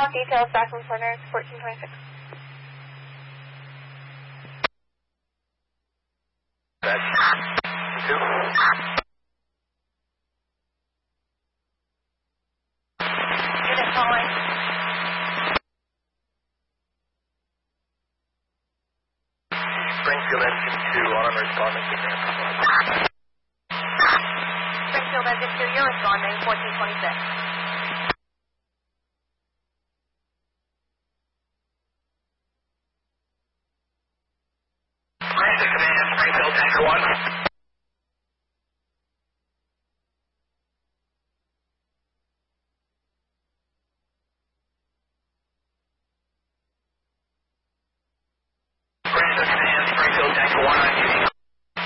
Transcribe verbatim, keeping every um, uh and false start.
Details back from Fort fourteen twenty-six. That's two. Unit calling. Springfield Engine two, on responding to Grant. Springfield Engine two, you're responding, fourteen twenty-six. Transit Command, Springfield Tanker one. Transit Command.